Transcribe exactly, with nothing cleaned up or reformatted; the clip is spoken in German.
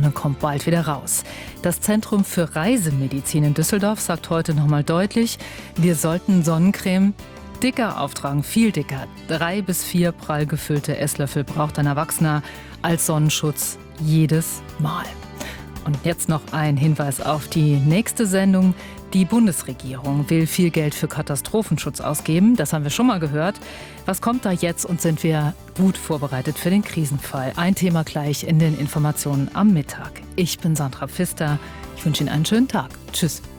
Sonne kommt bald wieder raus. Das Zentrum für Reisemedizin in Düsseldorf sagt heute nochmal deutlich, wir sollten Sonnencreme dicker auftragen, viel dicker. Drei bis vier prall gefüllte Esslöffel braucht ein Erwachsener als Sonnenschutz jedes Mal. Und jetzt noch ein Hinweis auf die nächste Sendung. Die Bundesregierung will viel Geld für Katastrophenschutz ausgeben. Das haben wir schon mal gehört. Was kommt da jetzt und sind wir gut vorbereitet für den Krisenfall? Ein Thema gleich in den Informationen am Mittag. Ich bin Sandra Pfister. Ich wünsche Ihnen einen schönen Tag. Tschüss.